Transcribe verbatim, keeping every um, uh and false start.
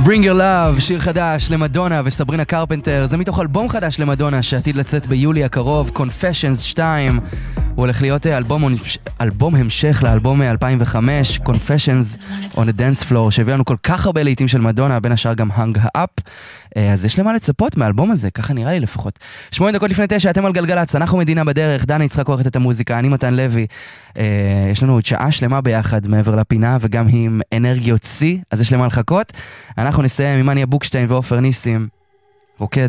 Bring Your Love, שיר חדש למדונה וסברינה קרפנטר. זה מתוך אלבום חדש למדונה שעתיד לצאת ביולי הקרוב, Confessions שתיים. הוא הולך להיות אלבום, אלבום המשך לאלבום אלפיים וחמש, Confessions on a Dance Floor, שהביא לנו כל כך הרבה לעיתים של מדונה, בין השאר גם Hang Up. אז יש למה לצפות מהאלבום הזה, ככה נראה לי לפחות. שמונה דקות לפני תשע, אתם על גלגלץ, אנחנו מדינה בדרך, דנה יצחק עורכת את המוזיקה, אני מתן לוי. יש לנו עוד שעה שלמה ביחד מעבר לפינה, וגם היא עם אנרגיות C, אז יש למה לחכות. אנחנו נסיים עם מניה בוקשטיין ואופר ניסים. רוקד.